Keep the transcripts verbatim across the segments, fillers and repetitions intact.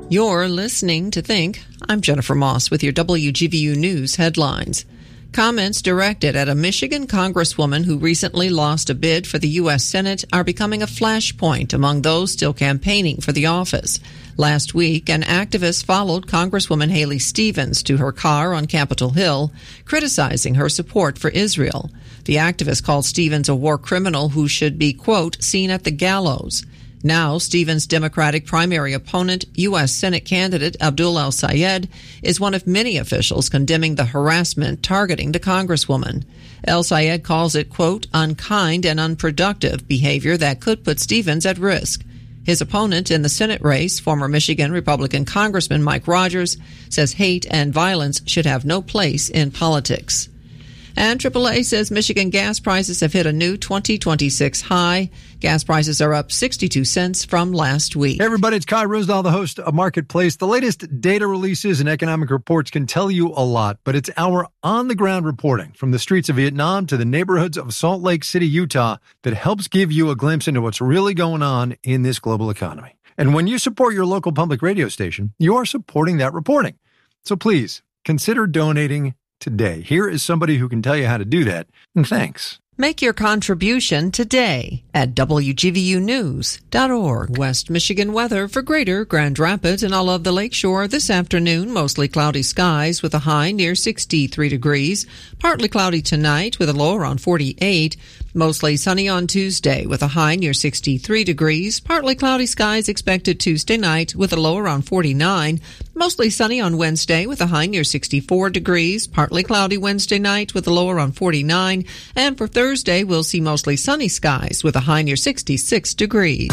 You're listening to Think. I'm Jennifer Moss with your W G V U News headlines. Comments directed at a Michigan congresswoman who recently lost a bid for the U S Senate are becoming a flashpoint among those still campaigning for the office. Last week, an activist followed Congresswoman Haley Stevens to her car on Capitol Hill, criticizing her support for Israel. The activist called Stevens a war criminal who should be, quote, seen at the gallows. Now, Stevens' Democratic primary opponent, U S Senate candidate Abdul El-Sayed, is one of many officials condemning the harassment targeting the Congresswoman. El-Sayed calls it, quote, unkind and unproductive behavior that could put Stevens at risk. His opponent in the Senate race, former Michigan Republican Congressman Mike Rogers, says hate and violence should have no place in politics. And triple A says Michigan gas prices have hit a new twenty twenty-six high. Gas prices are up sixty-two cents from last week. Hey everybody, it's Kai Rosdahl, the host of Marketplace. The latest data releases and economic reports can tell you a lot, but it's our on-the-ground reporting from the streets of Vietnam to the neighborhoods of Salt Lake City, Utah, that helps give you a glimpse into what's really going on in this global economy. And when you support your local public radio station, you are supporting that reporting. So please, consider donating today. Here is somebody who can tell you how to do that. And thanks. Make your contribution today at W G V U news dot org. West Michigan weather for Greater Grand Rapids and all of the Lakeshore this afternoon. Mostly cloudy skies with a high near sixty-three degrees. Partly cloudy tonight with a low around forty-eight. Mostly sunny on Tuesday with a high near sixty-three degrees. Partly cloudy skies expected Tuesday night with a low around forty-nine. Mostly sunny on Wednesday with a high near sixty-four degrees. Partly cloudy Wednesday night with a low around forty-nine. And for Thursday, we'll see mostly sunny skies with a high near sixty-six degrees.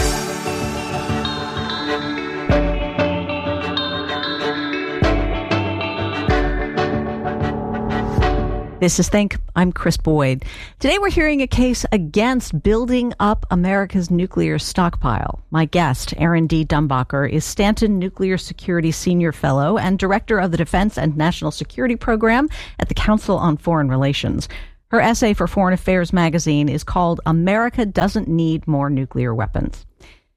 This is Think. I'm Chris Boyd. Today we're hearing a case against building up America's nuclear stockpile. My guest, Erin D. Dumbacher, is Stanton Nuclear Security Senior Fellow and Director of the Defense and National Security Program at the Council on Foreign Relations. Her essay for Foreign Affairs magazine is called America Doesn't Need More Nuclear Weapons.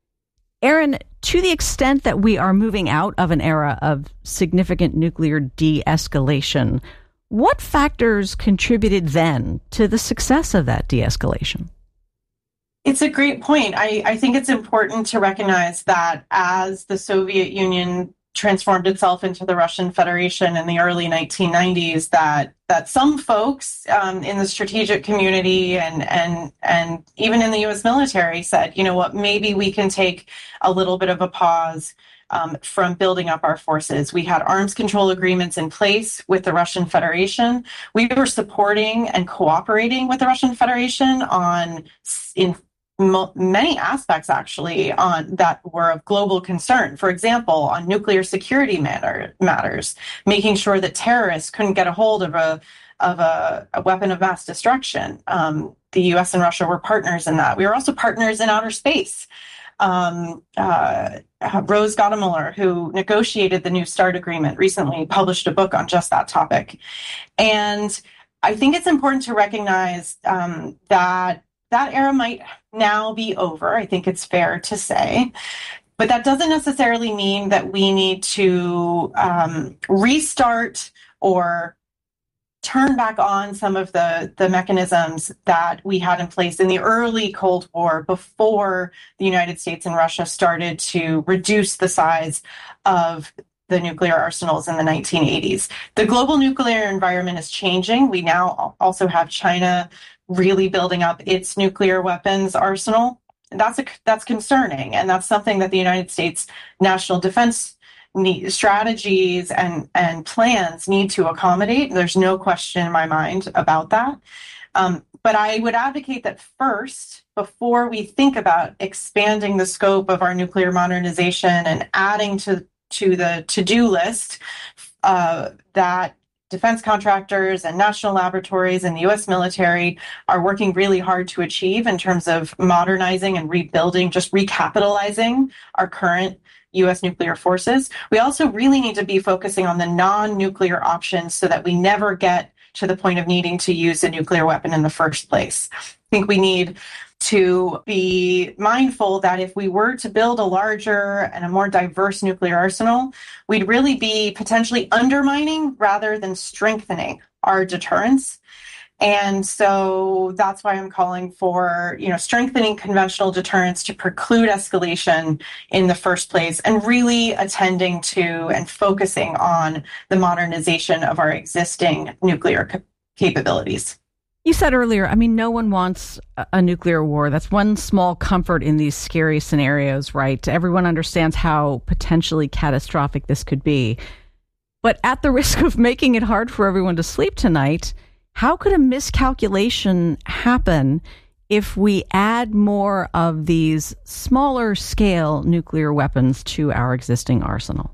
Erin, to the extent that we are moving out of an era of significant nuclear de-escalation, what factors contributed then to the success of that de-escalation? It's a great point. I, I think it's important to recognize that as the Soviet Union transformed itself into the Russian Federation in the early nineteen nineties, that that some folks um, in the strategic community and and and even in the U S military said, you know what, maybe we can take a little bit of a pause Um, from building up our forces. We had arms control agreements in place with the Russian Federation. We were supporting and cooperating with the Russian Federation on in mo- many aspects, actually, on that were of global concern. For example, on nuclear security matter, matters, making sure that terrorists couldn't get a hold of a of a, a weapon of mass destruction. Um, the U S and Russia were partners in that. We were also partners in outer space. Um, uh, uh, Rose Gottemoeller, who negotiated the New START agreement, recently published a book on just that topic. And I think it's important to recognize um, that that era might now be over. I think it's fair to say. But that doesn't necessarily mean that we need to um, restart or turn back on some of the, the mechanisms that we had in place in the early Cold War before the United States and Russia started to reduce the size of the nuclear arsenals in the nineteen eighties. The global nuclear environment is changing. We now also have China really building up its nuclear weapons arsenal. That's a, that's concerning, and that's something that the United States National Defense Need, strategies and, and plans need to accommodate. There's no question in my mind about that. Um, but I would advocate that first, before we think about expanding the scope of our nuclear modernization and adding to, to the to-do list uh, that defense contractors and national laboratories and the U S military are working really hard to achieve in terms of modernizing and rebuilding, just recapitalizing our current U S nuclear forces. We also really need to be focusing on the non-nuclear options so that we never get to the point of needing to use a nuclear weapon in the first place. I think we need to be mindful that if we were to build a larger and a more diverse nuclear arsenal, we'd really be potentially undermining rather than strengthening our deterrence. And so that's why I'm calling for, you know, strengthening conventional deterrence to preclude escalation in the first place, and really attending to and focusing on the modernization of our existing nuclear cap- capabilities. You said earlier, I mean, no one wants a nuclear war. That's one small comfort in these scary scenarios, right? Everyone understands how potentially catastrophic this could be. But at the risk of making it hard for everyone to sleep tonight, how could a miscalculation happen if we add more of these smaller scale nuclear weapons to our existing arsenal?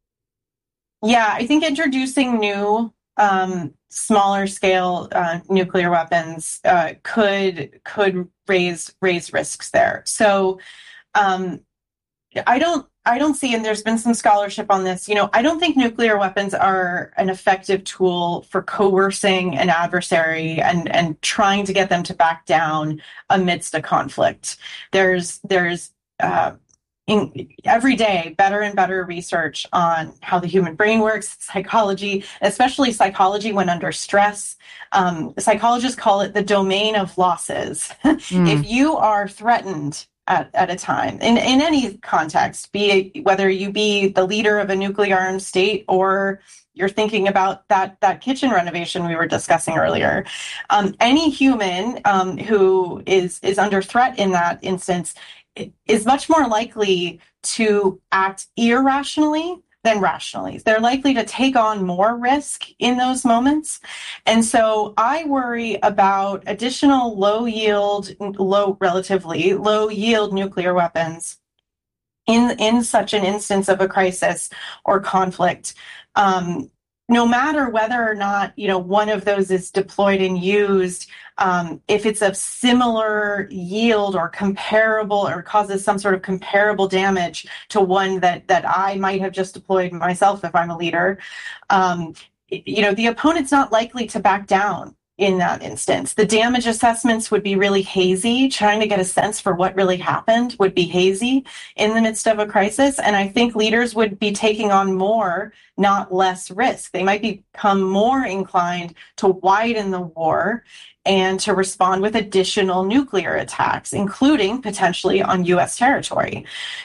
Yeah, I think introducing new um, smaller scale uh, nuclear weapons uh, could could raise raise risks there. So um, I don't I don't see, and there's been some scholarship on this, you know, I don't think nuclear weapons are an effective tool for coercing an adversary and, and trying to get them to back down amidst a conflict. There's, there's uh, in, every day better and better research on how the human brain works, psychology, especially psychology when under stress. Um, psychologists call it the domain of losses. Mm. If you are threatened At, at a time, in, in any context, be it whether you be the leader of a nuclear armed state or you're thinking about that, that kitchen renovation we were discussing earlier. Um, any human um, who is, is under threat in that instance is much more likely to act irrationally than rationally. They're likely to take on more risk in those moments. And so I worry about additional low yield, low, relatively low yield nuclear weapons in, in such an instance of a crisis or conflict. Um, no matter whether or not, you know, one of those is deployed and used, um, if it's of similar yield or comparable or causes some sort of comparable damage to one that, that I might have just deployed myself if I'm a leader, um, you know, the opponent's not likely to back down in that instance. The damage assessments would be really hazy. Trying to get a sense for what really happened would be hazy in the midst of a crisis. And I think leaders would be taking on more, not less risk. They might become more inclined to widen the war and to respond with additional nuclear attacks, including potentially on U S territory.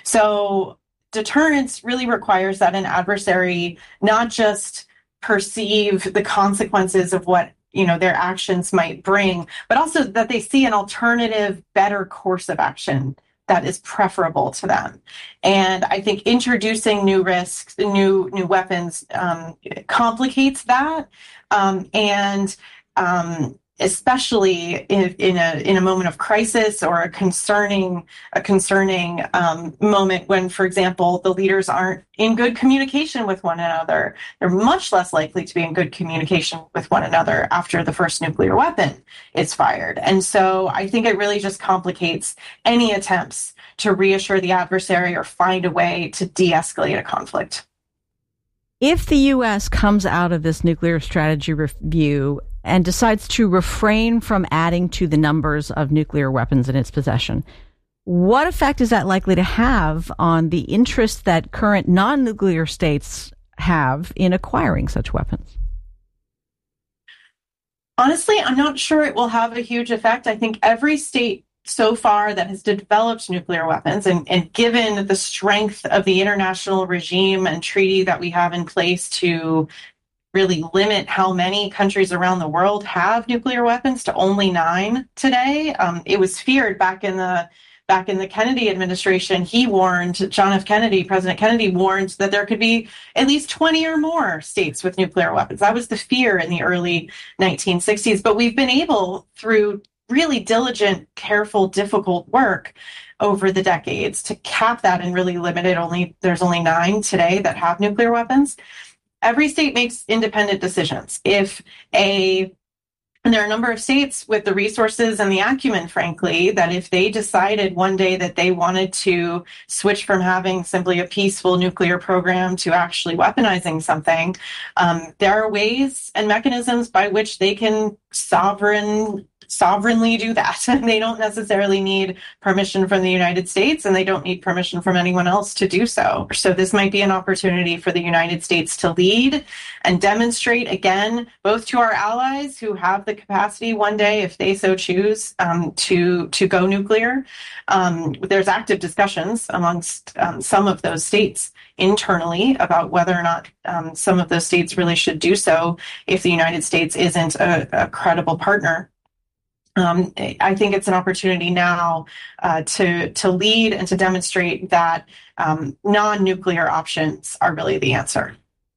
So deterrence really requires that an adversary not just perceive the consequences of what you know, their actions might bring, but also that they see an alternative, better course of action that is preferable to them. And I think introducing new risks, new new weapons um, complicates that. Um, and um, especially in, in a in a moment of crisis or a concerning a concerning um, moment when, for example, the leaders aren't in good communication with one another. They're much less likely to be in good communication with one another after the first nuclear weapon is fired. And so I think it really just complicates any attempts to reassure the adversary or find a way to de-escalate a conflict. If the U S comes out of this nuclear strategy review and decides to refrain from adding to the numbers of nuclear weapons in its possession, what effect is that likely to have on the interest that current non-nuclear states have in acquiring such weapons? Honestly, I'm not sure it will have a huge effect. I think every state so far that has developed nuclear weapons, and, and given the strength of the international regime and treaty that we have in place to really limit how many countries around the world have nuclear weapons to only nine today. Um, it was feared back in the back in the Kennedy administration. He warned, John F. Kennedy, President Kennedy warned that there could be at least twenty or more states with nuclear weapons. That was the fear in the early nineteen sixties. But we've been able, through really diligent, careful, difficult work over the decades, to cap that and really limit it. Only there's only nine today that have nuclear weapons. Every state makes independent decisions. If a, and there are a number of states with the resources and the acumen, frankly, that if they decided one day that they wanted to switch from having simply a peaceful nuclear program to actually weaponizing something, um, there are ways and mechanisms by which they can sovereign, sovereignly do that. They don't necessarily need permission from the United States, and they don't need permission from anyone else to do so. So this might be an opportunity for the United States to lead and demonstrate, again, both to our allies who have the capacity one day, if they so choose, um, to, to go nuclear. Um, there's active discussions amongst um, some of those states internally about whether or not um, some of those states really should do so if the United States isn't a, a credible partner. Um, I think it's an opportunity now uh, to to lead and to demonstrate that um, non-nuclear options are really the answer.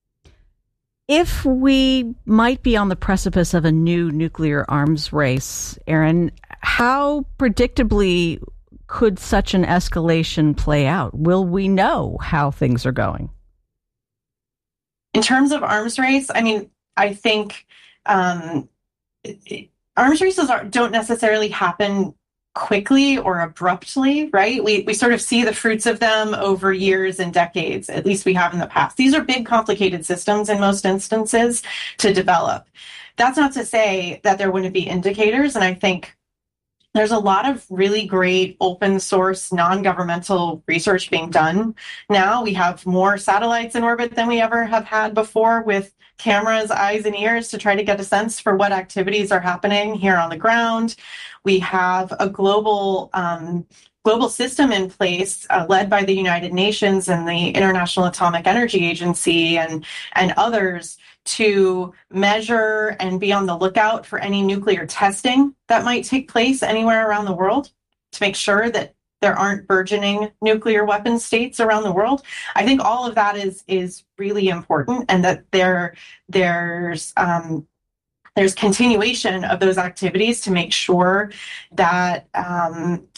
If we might be on the precipice of a new nuclear arms race, Erin, how predictably could such an escalation play out? Will we know how things are going? In terms of arms race, I mean, I think um, it, arms races are, don't necessarily happen quickly or abruptly, right? We we sort of see the fruits of them over years and decades, at least we have in the past. These are big, complicated systems in most instances to develop. That's not to say that there wouldn't be indicators, and I think there's a lot of really great open source, non-governmental research being done now. We have more satellites in orbit than we ever have had before, with cameras, eyes, and ears to try to get a sense for what activities are happening here on the ground. We have a global um, global system in place uh, led by the United Nations and the International Atomic Energy Agency and, and others to measure and be on the lookout for any nuclear testing that might take place anywhere around the world, to make sure that there aren't burgeoning nuclear weapon states around the world. I think all of that is is really important, and that there there's um, there's continuation of those activities to make sure that um,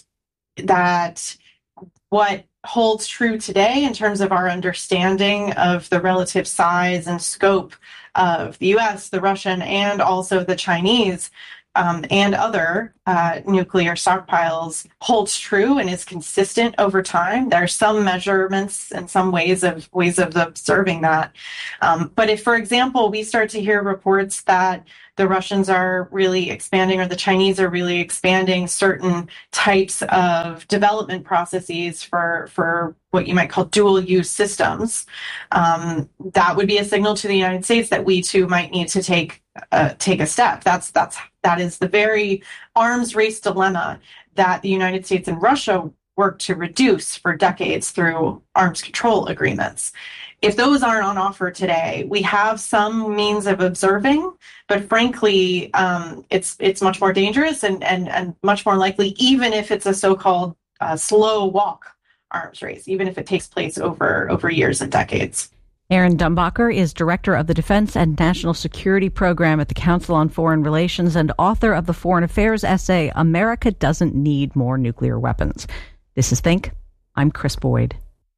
that what holds true today in terms of our understanding of the relative size and scope of the U S, the Russian, and also the Chinese um, and other uh, nuclear stockpiles holds true and is consistent over time. There are some measurements and some ways of ways of observing that. Um, but if, for example, we start to hear reports that the Russians are really expanding, or the Chinese are really expanding certain types of development processes for, for what you might call dual use systems, um, that would be a signal to the United States that we too might need to take uh, take a step. That's that's that is the very arms race dilemma that the United States and Russia worked to reduce for decades through arms control agreements. If those aren't on offer today, we have some means of observing, but frankly, um, it's it's much more dangerous and, and, and much more likely, even if it's a so-called uh, slow walk arms race, even if it takes place over, over years and decades. Erin Dumbacher is Director of the Defense and National Security Program at the Council on Foreign Relations and author of the Foreign Affairs essay, America Doesn't Need More Nuclear Weapons. This is Think. I'm Chris Boyd.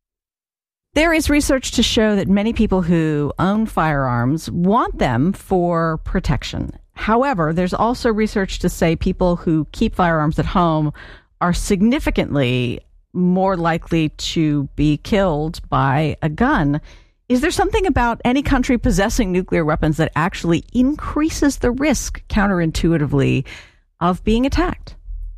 There is research to show that many people who own firearms want them for protection. However, there's also research to say people who keep firearms at home are significantly more likely to be killed by a gun. Is there something about any country possessing nuclear weapons that actually increases the risk, counterintuitively, of being attacked?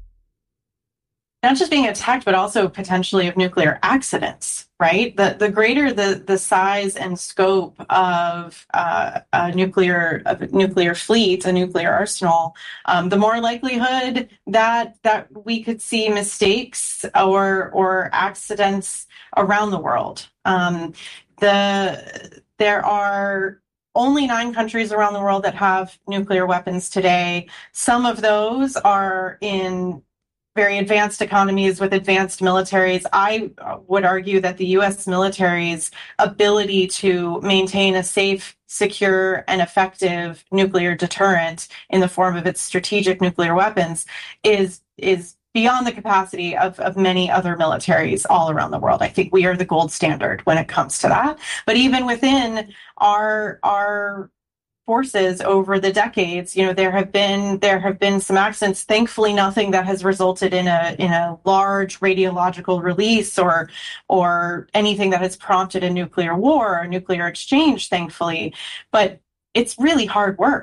Not just being attacked, but also potentially of nuclear accidents, right? The the greater the, the size and scope of uh, a nuclear of a nuclear fleet, a nuclear arsenal, um, the more likelihood that that we could see mistakes or or accidents around the world. Um, the there are only nine countries around the world that have nuclear weapons today. Some of those are in very advanced economies with advanced militaries. I would argue that the U S military's ability to maintain a safe, secure, and effective nuclear deterrent in the form of its strategic nuclear weapons is is beyond the capacity of, of many other militaries all around the world. I think we are the gold standard when it comes to that. But even within our our forces over the decades, you know, there have been there have been some accidents. Thankfully, nothing that has resulted in a in a large radiological release or or anything that has prompted a nuclear war or nuclear exchange. Thankfully, but it's really hard work.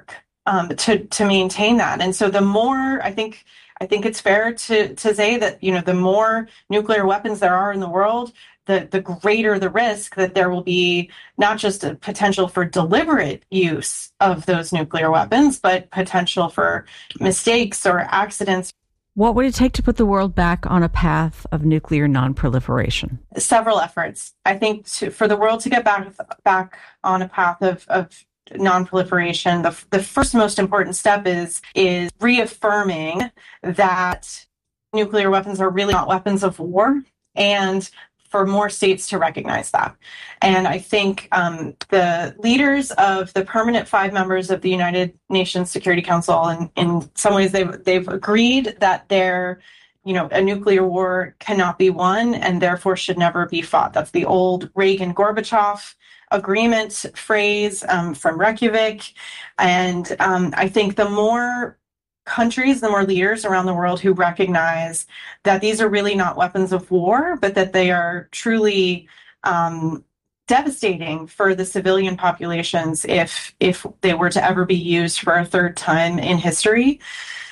um, to to maintain that. And so the more, I think, I think it's fair to to say that, you know, the more nuclear weapons there are in the world, the the greater the risk that there will be not just a potential for deliberate use of those nuclear weapons, but potential for mistakes or accidents. What would it take to put the world back on a path of nuclear nonproliferation? Several efforts. I think to, for the world to get back back on a path of, of nonproliferation, the, the first most important step is is reaffirming that nuclear weapons are really not weapons of war, and for more states to recognize that. And I think um, the leaders of the permanent five members of the United Nations Security Council, and in some ways they've they've agreed that there, you know, a nuclear war cannot be won and therefore should never be fought. That's the old Reagan-Gorbachev agreement phrase um, from Reykjavik. And um, I think the more countries, the more leaders around the world who recognize that these are really not weapons of war, but that they are truly um, devastating for the civilian populations if if they were to ever be used for a third time in history.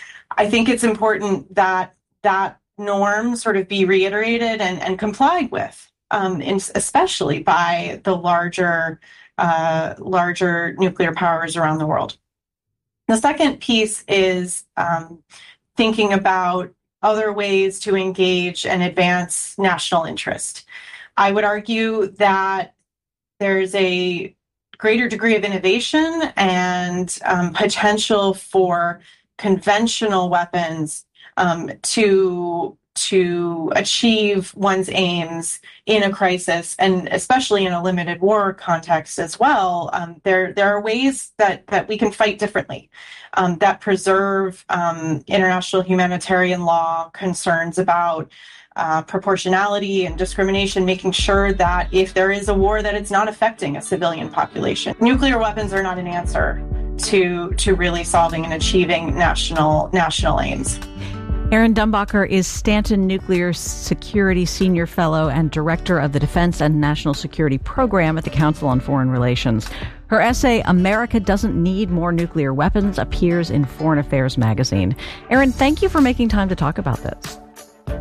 I think it's important that that norm sort of be reiterated and, and complied with, um, in, especially by the larger uh, larger nuclear powers around the world. The second piece is um, thinking about other ways to engage and advance national interest. I would argue that there's a greater degree of innovation and um, potential for conventional weapons um, to to achieve one's aims in a crisis, and especially in a limited war context as well. Um, there, there are ways that, that we can fight differently, um, that preserve um, international humanitarian law concerns about uh, proportionality and discrimination, making sure that if there is a war, that it's not affecting a civilian population. Nuclear weapons are not an answer to to really solving and achieving national national aims. Erin Dumbacher is Stanton Nuclear Security Senior Fellow and Director of the Defense and National Security Program at the Council on Foreign Relations. Her essay, America Doesn't Need More Nuclear Weapons, appears in Foreign Affairs magazine. Erin, thank you for making time to talk about this.